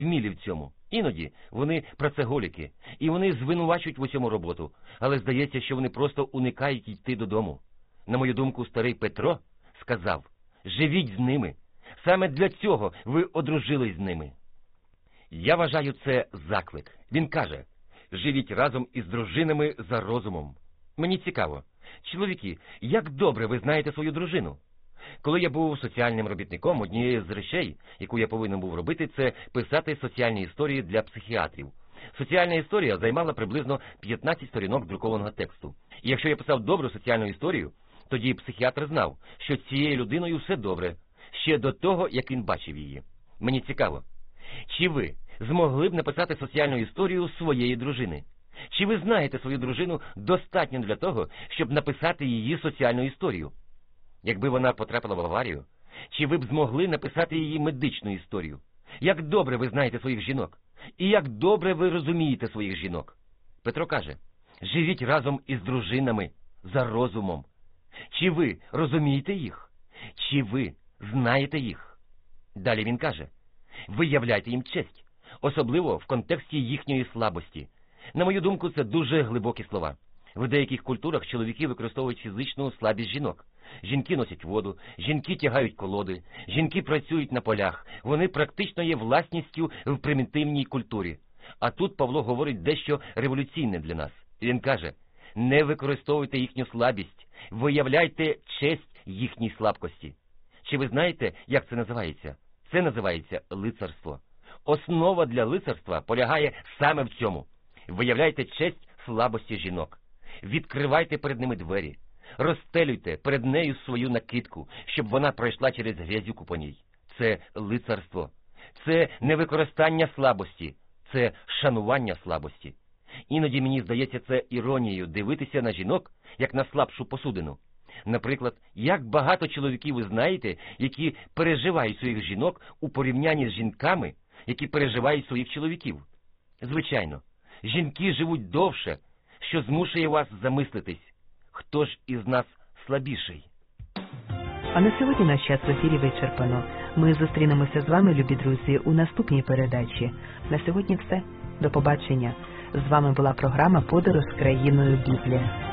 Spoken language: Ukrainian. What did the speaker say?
вмілі в цьому. Іноді вони працеголіки, і вони звинувачують в усьому роботу, але здається, що вони просто уникають йти додому. На мою думку, старий Петро сказав: «Живіть з ними, саме для цього ви одружились з ними». Я вважаю це заклик. Він каже: «Живіть разом із дружинами за розумом». Мені цікаво, чоловіки, як добре ви знаєте свою дружину? Коли я був соціальним робітником, однією з речей, яку я повинен був робити, це писати соціальні історії для психіатрів. Соціальна історія займала приблизно 15 сторінок друкованого тексту. І якщо я писав добру соціальну історію, тоді психіатр знав, що з цією людиною все добре, ще до того, як він бачив її. Мені цікаво, чи ви змогли б написати соціальну історію своєї дружини? Чи ви знаєте свою дружину достатньо для того, щоб написати її соціальну історію? Якби вона потрапила в аварію, чи ви б змогли написати її медичну історію? Як добре ви знаєте своїх жінок? І як добре ви розумієте своїх жінок? Петро каже: «Живіть разом із дружинами за розумом». Чи ви розумієте їх? Чи ви знаєте їх? Далі він каже: «Виявляйте їм честь, особливо в контексті їхньої слабості». На мою думку, це дуже глибокі слова. В деяких культурах чоловіки використовують фізичну слабість жінок. Жінки носять воду, жінки тягають колоди, жінки працюють на полях. Вони практично є власністю в примітивній культурі. А тут Павло говорить дещо революційне для нас. Він каже: «Не використовуйте їхню слабість, виявляйте честь їхній слабкості». Чи ви знаєте, як це називається? Це називається лицарство. Основа для лицарства полягає саме в цьому. Виявляйте честь слабості жінок. Відкривайте перед ними двері. Розстелюйте перед нею свою накидку, щоб вона пройшла через грязюку по ній. Це лицарство. Це не використання слабості, це шанування слабості. Іноді мені здається це іронією дивитися на жінок, як на слабшу посудину. Наприклад, як багато чоловіків ви знаєте, які переживають своїх жінок у порівнянні з жінками, які переживають своїх чоловіків. Звичайно, жінки живуть довше, що змушує вас замислитись, хто ж із нас слабіший. А на сьогодні наш час в ефірі вичерпано. Ми зустрінемося з вами, любі друзі, у наступній передачі. На сьогодні все. До побачення. З вами була програма «Подорож країною Біблія».